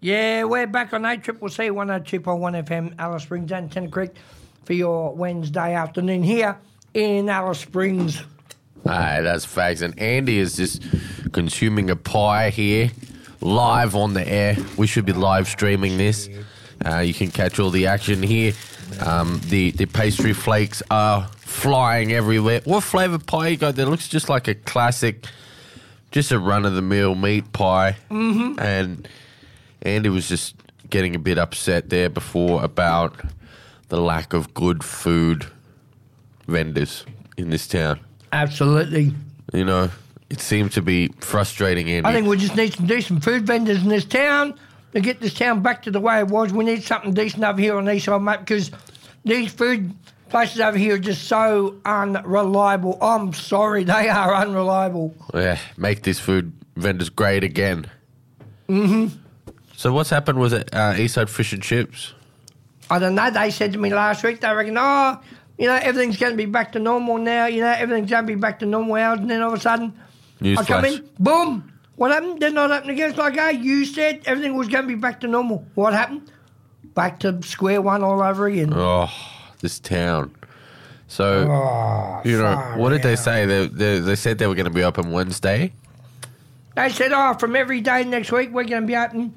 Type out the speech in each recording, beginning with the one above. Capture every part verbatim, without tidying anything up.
Yeah, we're back on A C C C one oh two point one F M, Alice Springs and Tennant Creek for your Wednesday afternoon here in Alice Springs. Hey, that's facts. And Andy is just consuming a pie here, live on the air. We should be live streaming this. Uh, you can catch all the action here. Um, the, the pastry flakes are flying everywhere. What flavour pie you got there? Looks just like a classic, just a run-of-the-mill meat pie. Mm-hmm. And Andy was just getting a bit upset there before about the lack of good food vendors in this town. Absolutely. You know, it seemed to be frustrating, Andy. I think we just need some decent food vendors in this town to get this town back to the way it was. We need something decent over here on the east side, mate, because these food places over here are just so unreliable. I'm sorry, they are unreliable. Yeah, make these food vendors great again. Mm-hmm. So what's happened with it, uh, Eastside Fish and Chips? I don't know. They said to me last week, they reckon, oh, you know, everything's going to be back to normal now. You know, everything's going to be back to normal hours. And then all of a sudden, News I come flash. in, boom. What happened? They're not open again. It's like, hey, you said everything was going to be back to normal. What happened? Back to square one all over again. Oh, this town. So, Oh, you know, far what did they out. say? They, they, they said they were going to be open Wednesday. They said, oh, from every day next week, we're going to be open.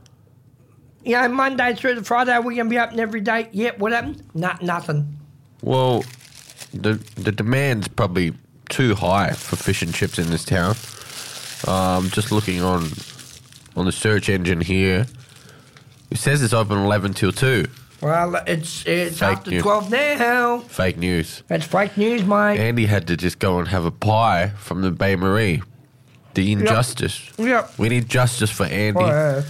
You know, Monday through to Friday, we're going to be open every day. Yep, what happened? Nah, nothing. Well, the the demand's probably too high for fish and chips in this town. Um, just looking on on the search engine here, it says it's open eleven till two. Well, it's it's Fake after news. twelve now. Fake news. That's fake news, mate. Andy had to just go and have a pie from the Bay Marie. The injustice. Yep. We need justice for Andy. Oh, yeah.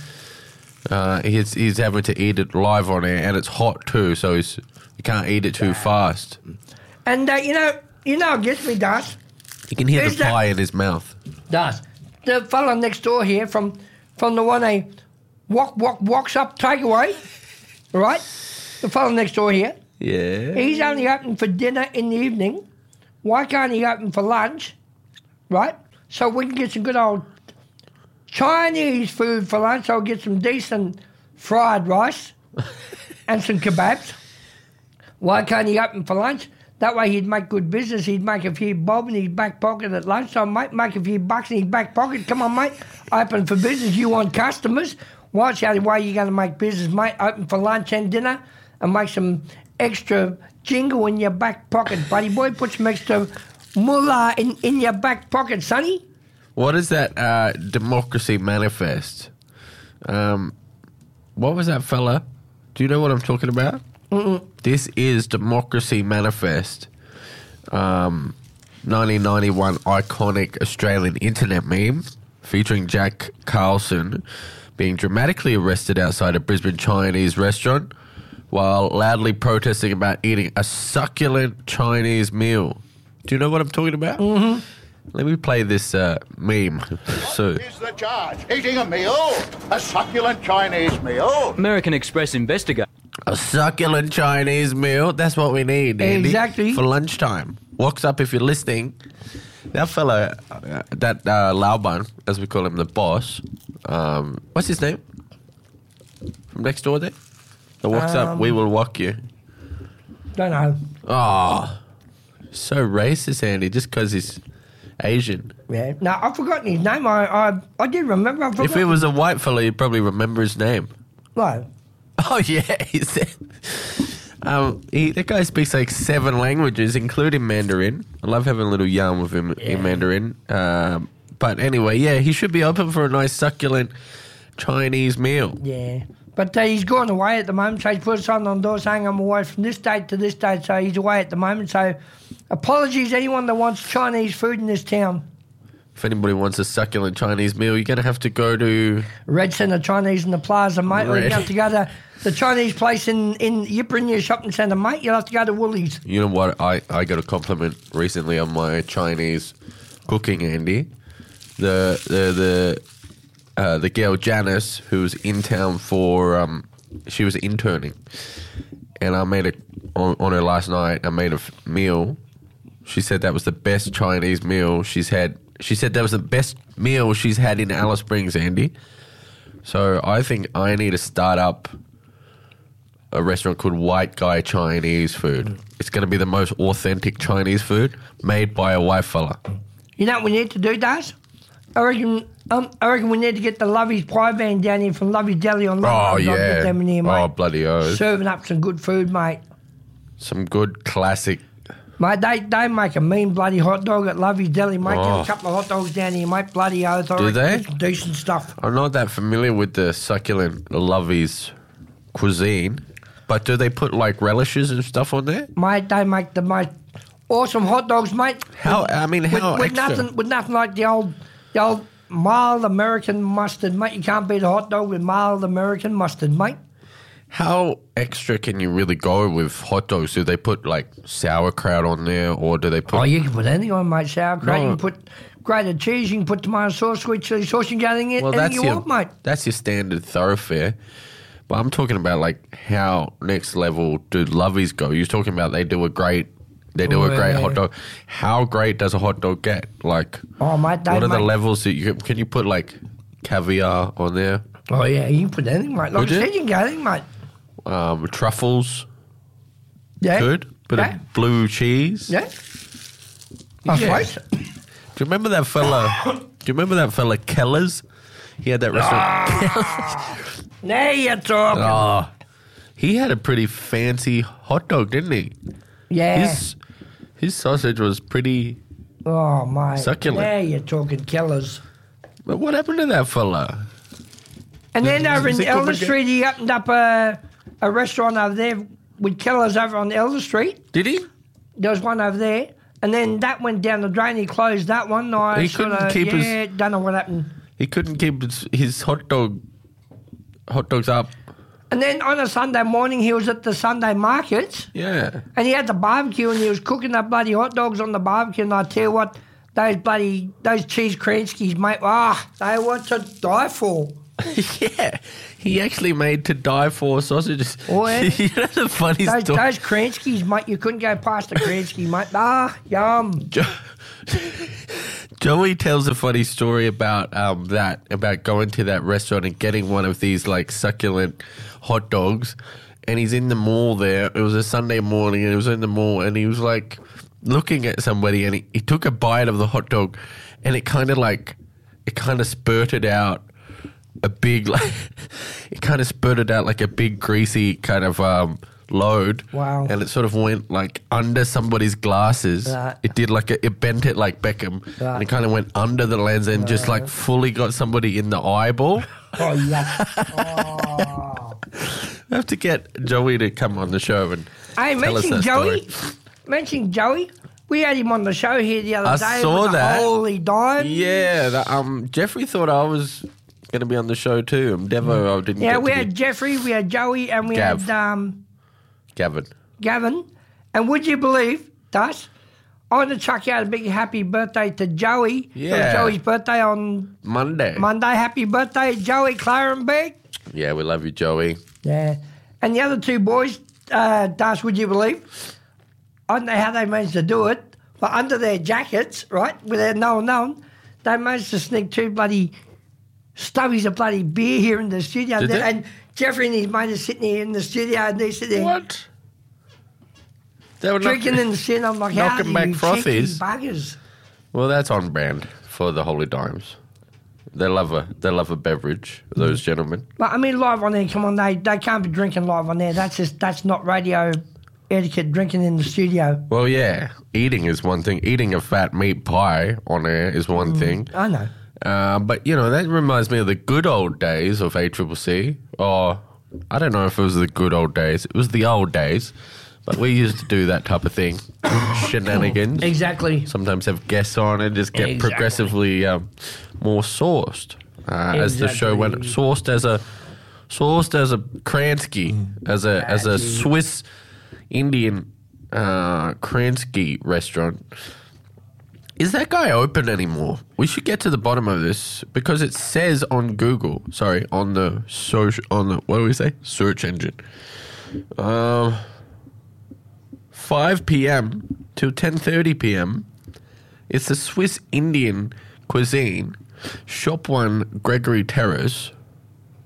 Uh, he's he's having to eat it live on air, and it's hot too, so he's you can't eat it too fast. And, uh, you know, you know what gets me, Das? You can hear Is the that- pie in his mouth. Das. The fella next door here from from the one they walk, walk, walks up takeaway, right? The fella next door here, Yeah. he's only open for dinner in the evening. Why can't he open for lunch, right? So we can get some good old Chinese food for lunch. I'll get some decent fried rice and some kebabs. Why can't he open for lunch? That way he'd make good business. He'd make a few bob in his back pocket at lunchtime, mate. Make a few bucks in his back pocket. Come on, mate. Open for business. You want customers. What's the only way you're going to make business, mate? Open for lunch and dinner and make some extra jingle in your back pocket, buddy boy. Put some extra mullah in, in your back pocket, sonny. What is that uh, democracy manifest? Um, what was that fella? Do you know what I'm talking about? Mm-mm. This is Democracy Manifest. Um, nineteen ninety-one iconic Australian internet meme featuring Jack Carlson being dramatically arrested outside a Brisbane Chinese restaurant while loudly protesting about eating a succulent Chinese meal. Do you know what I'm talking about? Mm-hmm. Let me play this uh, meme. So, What is the charge? Eating a meal? A succulent Chinese meal? American Express investigator. a succulent Chinese meal. That's what we need, Andy. Exactly. For lunchtime. Walks up if you're listening. That fella, uh, that uh, Lauban, as we call him, the boss. Um, what's his name? From next door there? That walks up, Um, we will walk you. Don't know. Oh, so racist, Andy, just because he's Asian. Yeah. No, I've forgotten his name. I I, I did remember. I've If forgotten. it was a white fella, you'd probably remember his name. No. Oh, yeah, he said. Um, he, that guy speaks like seven languages, including Mandarin. I love having a little yarn with him Yeah. in Mandarin. Um, but anyway, yeah, he should be open for a nice succulent Chinese meal. Yeah. But uh, he's gone away at the moment, so he's put a sign on the door saying I'm away from this date to this date, so he's away at the moment. So apologies anyone that wants Chinese food in this town. If anybody wants a succulent Chinese meal, you're going to have to go to... Red Centre Chinese in the plaza, mate. Or you Red. have to go to the Chinese place in, in Yiprinia Shopping Centre, mate. You'll have to go to Woolies. You know what? I, I got a compliment recently on my Chinese cooking, Andy. The the the uh, the girl Janice, who was in town for um, she was interning, and I made a on, on her last night. I made a f- meal. She said that was the best Chinese meal she's had. She said that was the best meal she's had in Alice Springs, Andy. So I think I need to start up a restaurant called White Guy Chinese Food. It's going to be the most authentic Chinese food made by a white fella. You know what we need to do, Daz? I reckon, um, I reckon we need to get the Lovey's Pie Van down here from Lovey's Deli on Oh, London. yeah. Get them in here, mate. Oh, bloody oath. Serving up some good food, mate. Some good classic. Mate, they, they make a mean bloody hot dog at Lovey's Deli, mate. Get Oh. a couple of hot dogs down here, mate. Bloody oath. I Do reckon they? get some decent stuff. I'm not that familiar with the succulent Lovey's cuisine, but do they put like relishes and stuff on there? Mate, they make the most awesome hot dogs, mate. How? I mean, With, how with extra? nothing, with nothing like the old, the old mild American mustard, mate. You can't beat a hot dog with mild American mustard, mate. How extra can you really go with hot dogs? Do they put like sauerkraut on there, or do they put? Oh, you can put anything on, mate. Sauerkraut. No. You can put grated cheese. You can put tomato sauce, sweet chili sauce. You can get anything, well, anything that's you your want, mate. that's your standard thoroughfare. But I'm talking about like how next level do Lovey's go? You're talking about they do a great. They do a great Yeah. hot dog. How great does a hot dog get? Like, Oh, mate, they what are the make- levels that you can you put like caviar on there? Oh, yeah, you can put anything, mate. Like Would I you? said, you can get anything, mate. Um, truffles, Yeah. good. Bit Yeah. of blue cheese. Yeah. I Yeah. suppose. Do you remember that fella? do you remember that fella Keller's? He had that restaurant. Now you're talking. Oh, he had a pretty fancy hot dog, didn't he? yeah. His his sausage was pretty. oh, mate. Succulent. Now you're talking killers. But what happened to that fella? And then over Is in it Elder good again? Street, he opened up a, a restaurant over there with killers over on Elder Street. Did he? There was one over there. And then that went down the drain. He closed that one. I He sorta, couldn't keep his- yeah, don't know what happened. He couldn't keep his, his hot dog hot dogs up. And then on a Sunday morning, he was at the Sunday markets. Yeah. And he had the barbecue and he was cooking up bloody hot dogs on the barbecue. And I tell you what, those bloody, those cheese Kranskis, mate, ah, they were to die for. yeah. He actually made to die for sausages. Oh, yeah. you know the funny Those, story? those Kranskis, mate, you couldn't go past the Kransky, mate. Ah, yum. Jo- Joey tells a funny story about um, that, about going to that restaurant and getting one of these like succulent hot dogs. And he's in the mall there. It was a Sunday morning and he was in the mall and he was like looking at somebody and he, he took a bite of the hot dog and it kind of like, it kind of spurted out a big, like, it kind of spurted out like a big greasy kind of um, load. Wow. And it sort of went like under somebody's glasses. Right. It did like a, it bent it like Beckham. Right. And it kind of went under the lens and just like fully got somebody in the eyeball. Oh, yeah. Oh. I have to get Joey to come on the show and Hey, tell us mentioning that Joey, story. mentioning Joey, we had him on the show here the other I day. saw with the that. Holy dime. Yeah, that, um, Jeffrey thought I was going to be on the show too. Um, Devo, I didn't Yeah, get we to had be. Jeffrey, we had Joey, and we Gav. had um, Gavin. Gavin. And would you believe, Das, I want to chuck out a big happy birthday to Joey. It was Yeah. Joey's birthday on Monday. Monday. Happy birthday, Joey Clarenbeck. Yeah, we love you, Joey. Yeah. And the other two boys, uh, Das, would you believe? I don't know how they managed to do it, but under their jackets, right, without no one knowing, they managed to sneak two bloody stubbies of bloody beer here in the studio. Did they? And Jeffrey and his mate are sitting here in the studio and they're sitting there What? They were drinking knock- in the studio. I'm like, how knocking do back you check these frothies. buggers? Well, that's on brand for the Holy Dimes. They love a they love a beverage. Those gentlemen. But I mean, live on there, come on, they, they can't be drinking live on there. That's just, that's not radio etiquette, drinking in the studio. Well, yeah, eating is one thing. Eating a fat meat pie on air is one thing. I know. Uh, but, you know, that reminds me of the good old days of A C C C. Or, I don't know if it was the good old days. It was the old days. But we used to do that type of thing. Shenanigans. Exactly. Sometimes have guests on and just get Exactly. progressively um, more sourced. Uh, As the show went, Exactly. sourced as a sourced as a Kransky, as a as a Swiss Indian uh, Kransky restaurant. Is that guy open anymore? We should get to the bottom of this because it says on Google, sorry, on the search, on the what do we say, search engine, um, five p.m. till ten thirty p.m. It's a Swiss Indian cuisine. Shop One Gregory Terrace.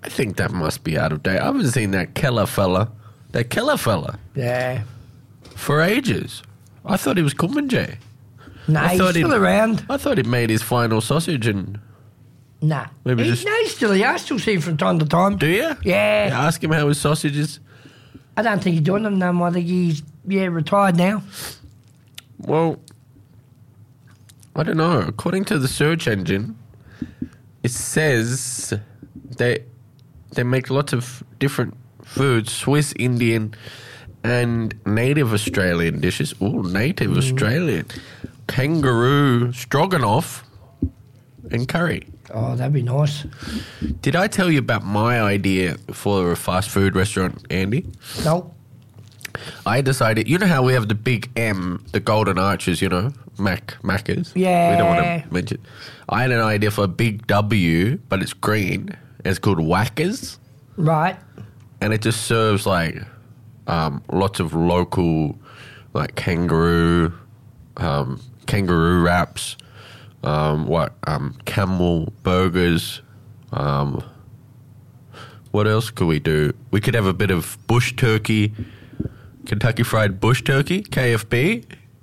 I think that must be out of date. I haven't seen that Keller fella, that Keller fella, Yeah. for ages. I thought he was Kumanjay. No, I he's thought still he'd- around. I thought he made his final sausage and... Nah. Maybe He, just- no, he's still here. I still see him from time to time. Do you? Yeah. Ask him how his sausage is. I don't think he's doing them no more. I think he's, yeah, retired now. Well, I don't know. According to the search engine, it says they they make lots of different foods, Swiss, Indian, and native Australian dishes. Oh, native Mm. Australian. Kangaroo stroganoff and curry. Oh, that'd be nice. Did I tell you about my idea for a fast food restaurant, Andy? No. I decided, you know how we have the big M, the Golden Arches, you know, Mac, Macca's? Yeah. We don't want to mention. I had an idea for a big W, but it's green. It's called Whackers. Right. And it just serves like um, lots of local, like kangaroo, um, kangaroo wraps, um, what, um, camel burgers. Um, what else could we do? We could have a bit of bush turkey. Kentucky Fried Bush Turkey, K F B.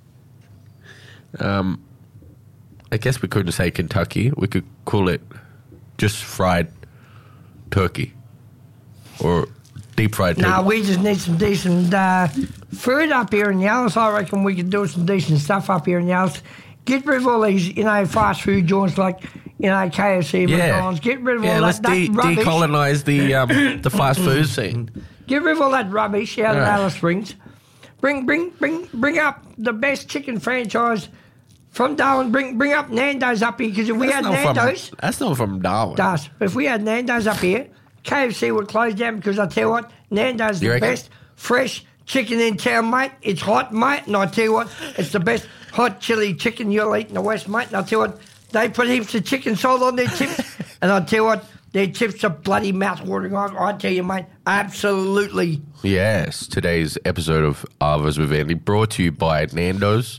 Um, I guess we couldn't say Kentucky. We could call it just fried turkey or deep fried turkey. No, we just need some decent uh, food up here in the Alice. I reckon we could do some decent stuff up here in the Alice. Get rid of all these, you know, fast food joints like, you know, K F C, yeah, McDonald's. Get rid of yeah. all Let's that, de- that rubbish. decolonize the um, the fast food scene. Get rid of all that rubbish out of Yeah. Alice Springs. Bring, bring, bring, bring up the best chicken franchise from Darwin. Bring, bring up Nando's up here because if we had That's not Nando's, from, that's not from Darwin. does. But if we had Nando's up here, K F C would close down because I tell you what, Nando's is You the reckon? best fresh chicken in town, mate. It's hot, mate, and I tell you what, it's the best hot chili chicken you'll eat in the West, mate. And I tell you what, they put heaps of chicken salt on their chips, and I tell you what, their chips are bloody mouth-watering. I, I tell you, mate, absolutely. Yes, today's episode of Arvas with Andy brought to you by Nando's.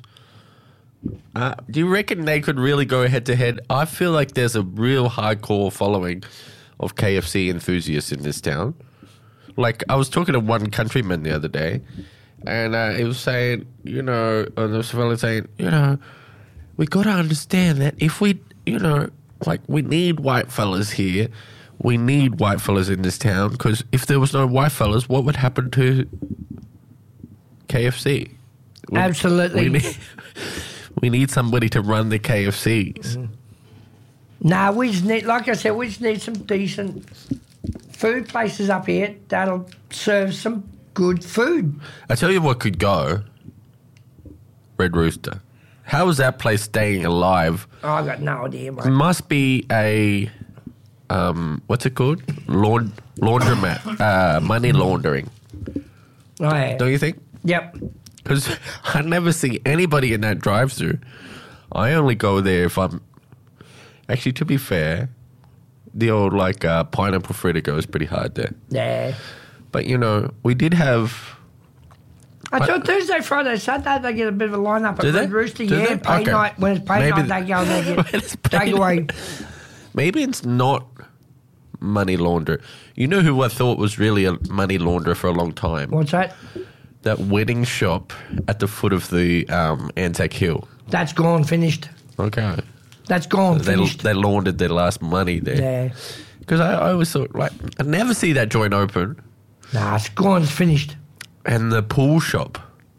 Uh, do you reckon they could really go head to head? I feel like there's a real hardcore following of K F C enthusiasts in this town. Like, I was talking to one countryman the other day, and uh, he was saying, you know, and there was a fella saying, you know, we got to understand that if we, you know, like, we need white fellas here. We need white fellas in this town because if there was no white fellas, what would happen to K F C? We- Absolutely. We need, we need somebody to run the K F Cs. Nah, we just need, like I said, we just need some decent food places up here that'll serve some good food. I tell you what could go. Red Rooster. How is that place staying alive? Oh, I got no idea, mate. It must be a, um, what's it called? Laund- laundromat. Uh, money laundering. Oh, yeah. Don't you think? Yep. Because I never see anybody in that drive-through. I only go there if I'm... Actually, to be fair, the old, like, uh, pineapple fritter goes pretty hard there. Yeah. But, you know, we did have... I But- thought Thursday, Friday, Saturday they get a bit of a lineup Do at they? Red Rooster. Do yeah, they? pay Okay. night. When it's pay Maybe night, they go and they When get it's pay takeaway. night. Maybe it's not money launderer. You know who I thought was really a money launderer for a long time? What's that? That wedding shop at the foot of the um, Anzac Hill. That's gone, finished. Okay. That's gone, They, finished. they laundered their last money there. Yeah. Because I, I always thought, like, I never see that joint open. Nah, it's gone, it's finished. And the pool shop.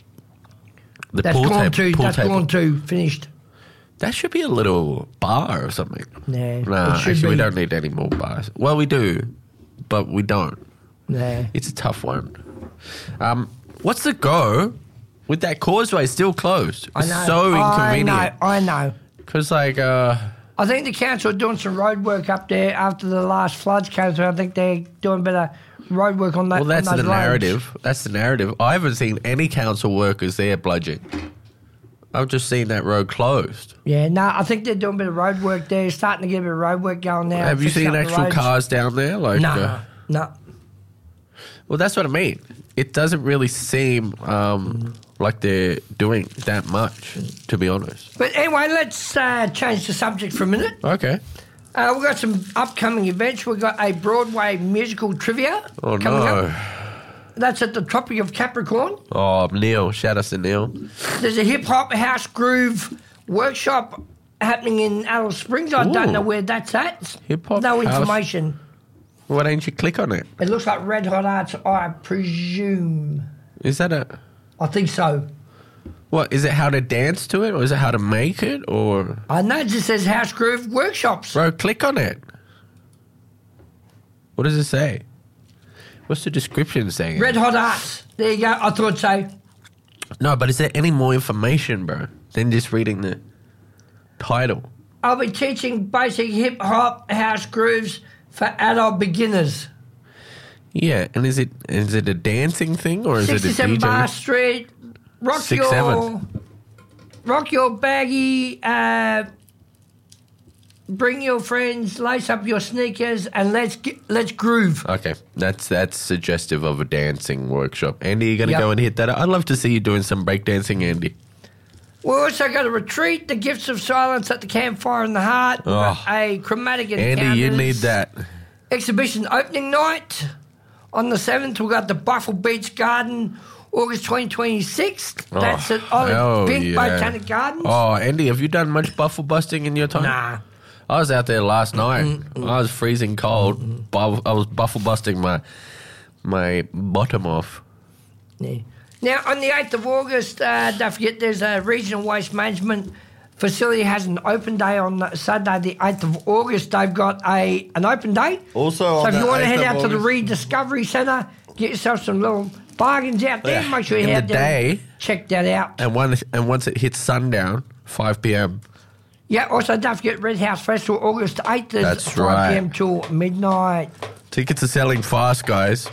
The That's pool gone table, too. pool That's table. gone too, finished. That should be a little bar or something. Yeah, Nah, it should actually, we be. don't need any more bars. Well, we do, but we don't. Nah. It's a tough one. Um, what's the go with that causeway still closed? I It's know. so inconvenient. I know, I know. Because, like, uh, I think the council are doing some road work up there after the last floods came through. I think they're doing a bit of road work on that. well, that's on the those roads. narrative. That's the narrative. I haven't seen any council workers there bludging. I've just seen that road closed. Yeah, no, I think they're doing a bit of road work there. Starting to get a bit of road work going now. Have you fixing seen up the actual roads. cars down there? Like, No, uh, no. well, that's what I mean. It doesn't really seem um, like they're doing that much, to be honest. But anyway, let's uh, change the subject for a minute. Okay. Uh, we've got some upcoming events. We've got a Broadway musical trivia Oh, coming no. up. That's at the Tropic of Capricorn. Oh, Neil. Shout out to Neil. There's a hip-hop house groove workshop happening in Alice Springs. I Ooh. don't know where that's at. Hip-hop No house- information. Why don't you click on it? It looks like Red Hot Arts, I presume. Is that a... I think so. What, is it how to dance to it, or is it how to make it, or... I know it just says House Groove Workshops. Bro, click on it. What does it say? What's the description saying? Red Hot Arts. There you go. I thought so. No, but is there any more information, bro, than just reading the title? I'll be teaching basic hip-hop house grooves for adult beginners. Yeah, and is it is it a dancing thing, or is it a sixty-seven D J? Bar Street. Rock Six, your... seven. Rock your baggy... Uh, bring your friends, lace up your sneakers, and let's get, let's groove. Okay, that's that's suggestive of a dancing workshop. Andy, you going to Yep. go and hit that up? I'd love to see you doing some breakdancing, Andy. We also got a retreat, the Gifts of Silence at the Campfire in the Heart. We've got Oh. a chromatic Andy, you encounters need that. exhibition opening night on the seventh. We've got the Buffalo Beach Garden, August twenty twenty-six. That's at Olive hell Pink yeah. Botanic Gardens. Oh, Andy, have you done much buffle busting in your time? Nah. I was out there last night. I was freezing cold. Bu- I was buffle busting my my bottom off. Yeah. Now, on the eighth of August, uh, don't forget there's a regional waste management facility has an open day on Saturday, the eighth of August. They've got a an open day. Also so on if you the want to eighth head of out to the August- Rediscovery Centre, get yourself some little bargains out there. Yeah. Make sure you In head the out there and day. check that out. And one and once it hits sundown, five p.m. Yeah, also don't forget Red House Festival, August eighth is That's five p.m. right. till midnight. Tickets are selling fast, guys.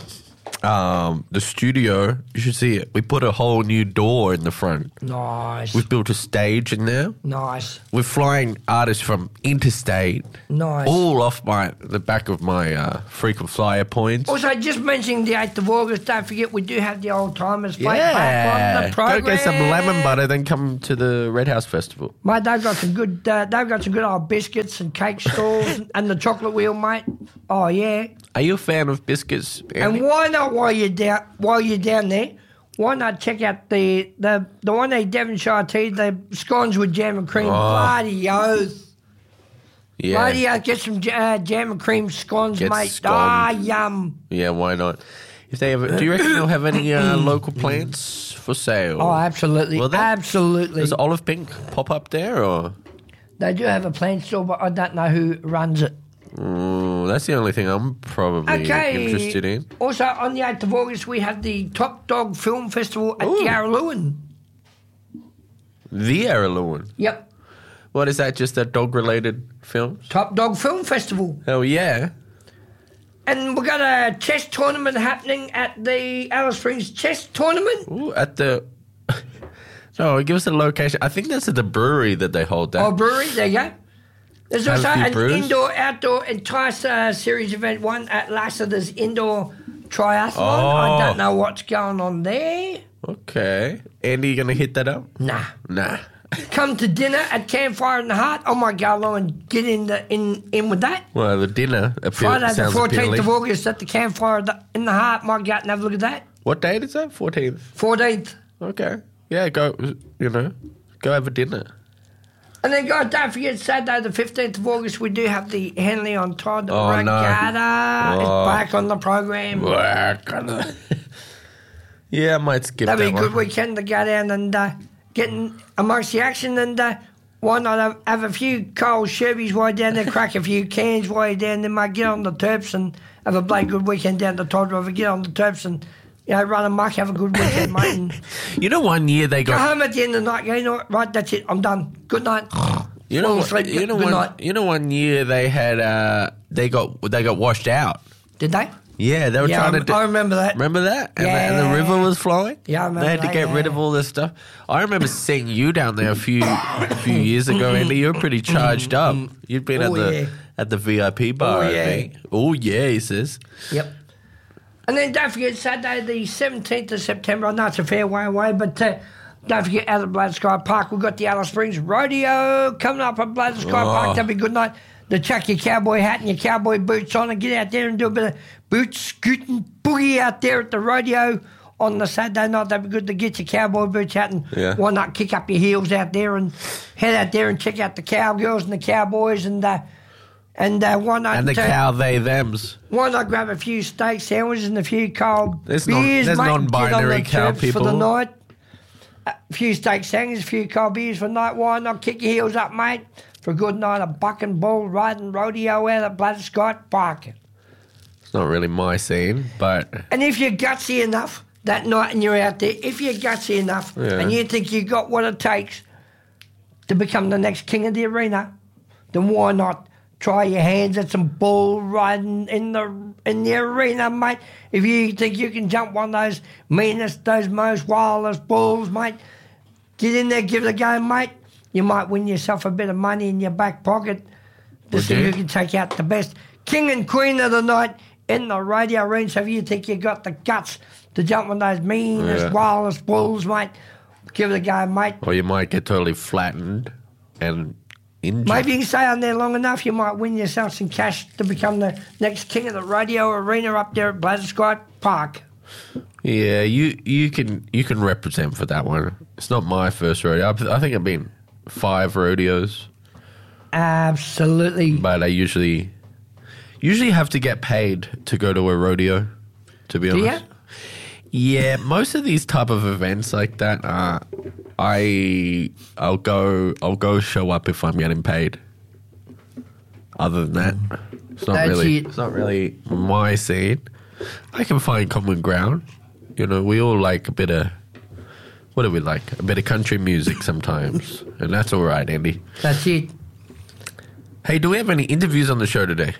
Um, the studio, you should see it. We put a whole new door in the front. Nice. We've built a stage in there. Nice. We're flying artists from interstate, Nice. all off my the back of my uh, frequent flyer points. Also, just mentioning the eighth of August, don't forget we do have the old timers fight back on the Go program. get some lemon butter, then come to the Red House Festival. Mate, they've got some good. Uh, they've got some good old biscuits and cake stalls and the chocolate wheel, mate. Oh yeah. Are you a fan of biscuits, Andy? And why not while you're down while you're down there? Why not check out the the the one they Devonshire tea, the scones with jam and cream? Oh. Bloody oath. yeah, Bloody oath. Get some uh, jam and cream scones, Get mate. scones. Ah, yum. yeah. Why not? If they ever, do you reckon they'll have any uh, local plants for sale? Oh, absolutely, Will they? absolutely. Does Olive Pink pop up there, or They do have a plant store, but I don't know who runs it. mm, that's the only thing I'm probably Okay. interested in? Also, on the eighth of August, we have the Top Dog Film Festival at Ooh. Yarraluen. The Araluen. Yep. What is that? Just that dog-related films? Top Dog Film Festival. Hell yeah! And we've got a chess tournament happening at the Alice Springs Chess Tournament. Ooh, at the. No, give us the location. I think that's at the brewery that they hold that. Oh, brewery, there you go. There's Have a also few an brews. indoor-outdoor Entice uh, Series event one at Lassiter's Indoor Triathlon. Oh. I don't know what's going on there. Okay. Andy, you gonna hit that up? Nah. Nah. Come to dinner at Campfire in the Heart. I might go along and get in the in, in with that. Well, the dinner appeal, Friday the sounds fourteenth appealing. of August at the Campfire in the Heart. Might go out and have a look at that. What date is that? fourteenth. fourteenth. Okay. Yeah, go, you know, go have a dinner. And then, guys, don't forget Saturday the fifteenth of August, we do have the Henley on Todd Oh, no. Regatta. Oh. It's back on the program. Yeah, I might skip That'll that be a good one. weekend to go down and uh, get in amongst the action. And uh, why not have, have a few cold sherbies while you're down there, crack a few cans while you're down there, mate, get on the Terps and have a bloody good weekend down the Todd River, get on the Terps and, you know, run amok, have a good weekend, mate. And You know, one year they go got. home at the end of the night, go, you know what, right, that's it, I'm done. Good night. You know, Fall what- asleep, you know, good one, night. you know, one year they had. Uh, they got. They got washed out. Did they? Yeah, they were Yeah, trying I, to. Do, I remember that. Remember that? And, the, and the Yeah. river was flowing? Yeah, I remember They had to that, get rid yeah. of all this stuff. I remember seeing you down there a few a few years ago, Andy. You were pretty charged up. You'd been Oh, at the yeah. at the V I P bar, Oh, I yeah. think. Oh, yeah, he says. Yep. And then don't forget Saturday the seventeenth of September. I know it's a fair way away, but uh, don't forget out at Blood Sky Park. We've got the Alice Springs Rodeo coming up at Blood Sky Oh. Park. That'll be a good night. to chuck your cowboy hat and your cowboy boots on and get out there and do a bit of boot scooting boogie out there at the rodeo on the Saturday night. That'd be good to get your cowboy boots out and Yeah. why not kick up your heels out there and head out there and check out the cowgirls and the cowboys and uh, and uh, why not And the uh, cow they thems. why not grab a few steak sandwiches and a few cold There's non- beers, there's mate, and get on non-binary the cow turf for the people. night. A few steak sandwiches, a few cold beers for the night. Why not kick your heels up, mate, for a good night of buck and bull riding rodeo out at Blatterscott Park. It's not really my scene, but And if you're gutsy enough that night and you're out there, if you're gutsy enough Yeah. and you think you got what it takes to become the next king of the arena, then why not try your hands at some bull riding in the in the arena, mate? If you think you can jump one of those meanest, those most wildest bulls, mate, get in there, give it a go, mate. You might win yourself a bit of money in your back pocket to Would see you? who can take out the best king and queen of the night in the rodeo arena. So if you think you got the guts to jump on those meanest, Yeah. wildest bulls, mate, give it a go, mate. or you might get totally flattened and injured. Maybe you can stay on there long enough, you might win yourself some cash to become the next king of the rodeo arena up there at Blatterscott Park. Yeah, you you can you can represent for that one. It's not my first rodeo. I've- I think I've been five rodeos, Absolutely. but I usually usually have to get paid to go to a rodeo. To be Do ya? honest, yeah, most of these type of events like that, uh, I I'll go I'll go show up if I'm getting paid. Other than that, it's not That's really it. it's not really my scene. I can find common ground. You know, we all like a bit of what do we like? A bit of country music sometimes, and that's all right, Andy. That's it. Hey, do we have any interviews on the show today?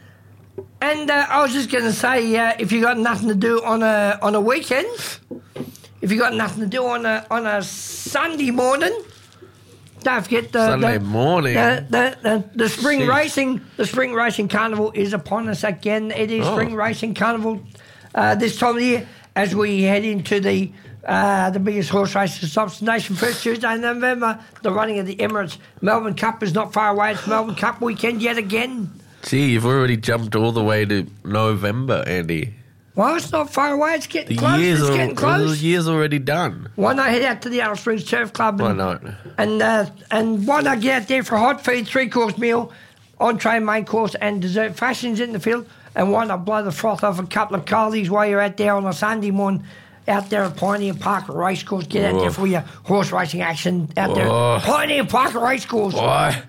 And uh, I was just going to say, uh, if you got nothing to do on a on a weekend, if you got nothing to do on a on a Sunday morning, don't forget the Sunday the, morning? The, the, the, the spring Jeez. racing. The spring racing carnival is upon us again. It is Oh. spring racing carnival uh, this time of the year as we head into the uh, the biggest horse race that stops the nation. First Tuesday in November, the running of the Emirates Melbourne Cup is not far away. It's Melbourne Cup weekend yet again. Gee, you've already jumped all the way to November, Andy. Well, it's not far away. It's getting The close. year's, It's al- getting close. the year's already done. Why not head out to the Alice Springs Turf Club? Why And, not? And, uh, and why not get out there for a hot feed, three-course meal, entree, main course and dessert. Fashion's in the field. And why not blow the froth off a couple of coldies while you're out there on a Sunday morning out there at Pioneer Park Racecourse. Get out there Oh. for your horse racing action out there Oh. at Pioneer Park Racecourse. Why?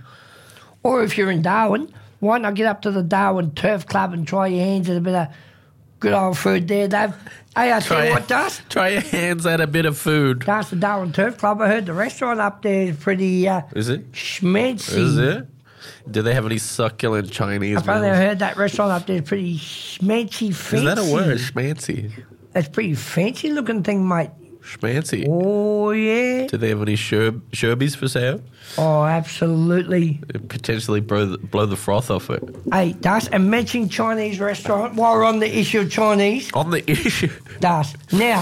Or if you're in Darwin, why not get up to the Darwin Turf Club and try your hands at a bit of good old food there, Dave? Hey, I tell you what, does? Try your hands at a bit of food. That's the Darwin Turf Club. I heard the restaurant up there is pretty uh, Is it? schmancy. Is it? Do they have any succulent Chinese Apparently, I meals? heard that restaurant up there is pretty schmancy, fancy. Is that a word? Schmancy. That's pretty fancy looking thing, mate. Schmancy. Oh, yeah. Do they have any sherb- sherbies for sale? Oh, absolutely. Potentially blow the, blow the froth off it. Hey, Das, and mentioning Chinese restaurant, while we're on the issue of Chinese, On the issue. Das, now,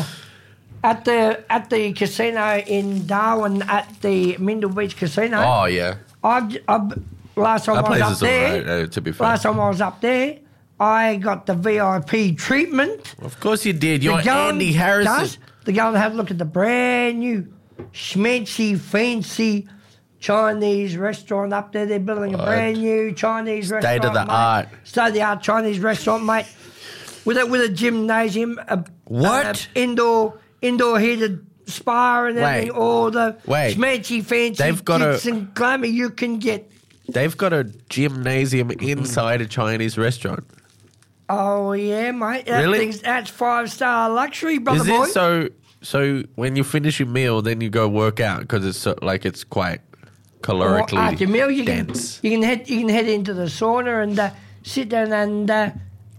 at the at the casino in Darwin, at the Mindle Beach Casino, Oh, yeah. I've, I've, last time That I was place up is there, alright, uh, to be fair. last time I was up there, I got the V I P treatment. Of course you did. You're To go and- Andy Harrison. Das, to go and have a look at the brand new, schmancy, fancy Chinese restaurant up there. They're building a What? brand new Chinese restaurant. of the mate. art. State of the art Chinese restaurant, mate. With a with a gymnasium, a, What? a indoor indoor heated spa and everything. Wait. All the Wait. schmancy, fancy They've got a- kits and glamour you can get. They've got a gymnasium inside a Chinese restaurant. Oh yeah, mate. That Really? thing's- that's five star luxury, brother Is boy. it so? So when you finish your meal, then you go work out because it's so, like it's quite calorically Or after your meal, you can dense. you can head you can head into the sauna and uh, sit down and uh,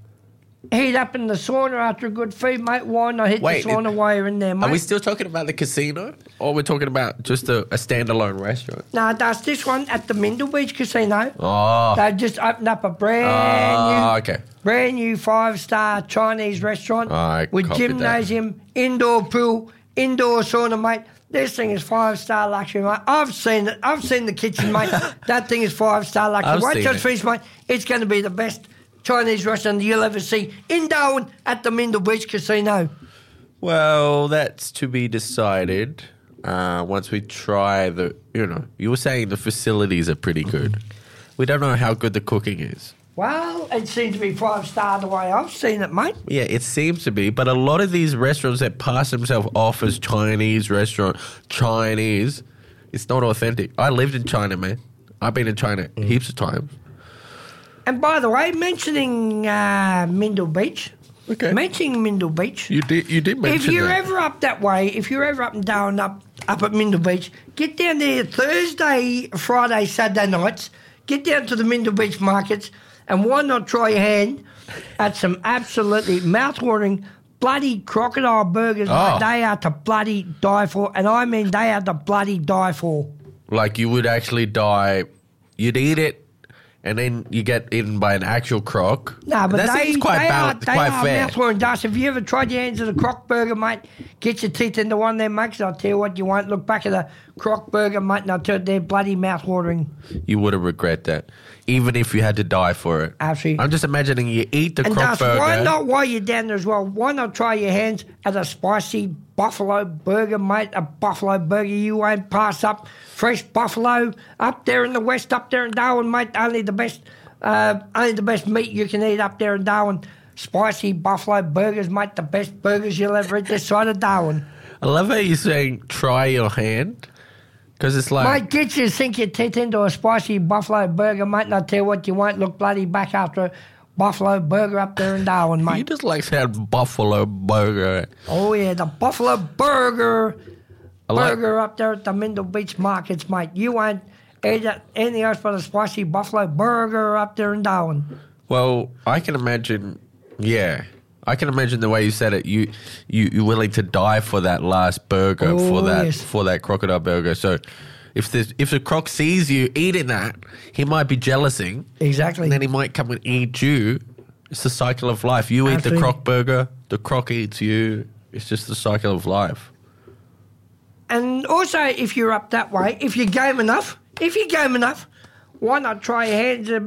heat up in the sauna after a good feed, mate. Why not hit Wait, the sauna it- while you're in there, mate? Are we still talking about the casino, or we're talking about just a, a standalone restaurant? No, that's this one at the Mindle Beach Casino. Oh, They've just opened up a brand oh, new, okay. brand new five star Chinese restaurant I with copied that. gymnasium, indoor pool, indoor sauna, mate. This thing is five-star luxury, mate. I've seen it. I've seen the kitchen, mate. That thing is five-star luxury. I've Wait seen till it. it's finished, mate. It's going to be the best Chinese restaurant you'll ever see in Darwin at the Mindle Beach Casino. Well, that's to be decided uh, once we try the, you know, you were saying the facilities are pretty good. We don't know how good the cooking is. Well, it seems to be five-star the way I've seen it, mate. Yeah, it seems to be, but a lot of these restaurants that pass themselves off as Chinese restaurant, Chinese, it's not authentic. I lived in China, man. I've been in China Mm. heaps of times. And by the way, mentioning uh, Mindle Beach, Okay. mentioning Mindle Beach, You did, you did mention if you're that. ever up that way, if you're ever up and down, up up at Mindle Beach, get down there Thursday, Friday, Saturday nights. Get down to the Mindle Beach markets, and why not try your hand at some absolutely mouth-watering bloody crocodile burgers? Oh. Mate. They are to bloody die for, and I mean they are to bloody die for. Like you would actually die, you'd eat it, and then you get eaten by an actual croc. No, but that they, seems quite they balanced, are, they quite are fair. mouth-watering dust. Have you ever tried your hands at a croc burger, mate? Get your teeth into one of them, mate, 'cause I'll tell you what, you won't look back at a croc burger, mate, and I'll tell you they're bloody mouth-watering. You wouldn't regret that, even if you had to die for it. Absolutely. I'm just imagining you eat the And croc Dust, burger. why not, while you're down there as well, why not try your hands at a spicy buffalo burger, mate? A buffalo burger you won't pass up. Fresh buffalo up there in the west, up there in Darwin, mate. Only the best, uh, only the best meat you can eat up there in Darwin. Spicy buffalo burgers, mate. The best burgers you'll ever eat this side of Darwin. I love how you're saying try your hand, because it's like... Mate, get you sink your teeth into a spicy buffalo burger, mate, and I tell you what, you won't look bloody back after a buffalo burger up there in Darwin, You mate. just like saying buffalo burger. Oh, yeah, the buffalo burger. I like- Burger up there at the Mindle Beach markets, mate. You won't eat it- anything else but a spicy buffalo burger up there in Darwin. Well, I can imagine, yeah. I can imagine the way you said it. You, you, you're willing to die for that last burger, Oh, for that yes. for that crocodile burger. So if the, if the croc sees you eating that, he might be jealousing. Exactly. And then he might come and eat you. It's the cycle of life. You eat the Absolutely. croc burger, the croc eats you. It's just the cycle of life. And also, if you're up that way, if you're game enough, if you're game enough, why not try your hands at